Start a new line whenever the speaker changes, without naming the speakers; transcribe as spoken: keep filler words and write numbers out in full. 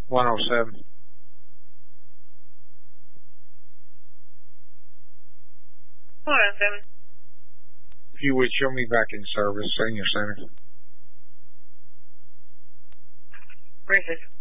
one oh seven.
one oh seven.
If you would, show me back in service, senior center.
Where is this?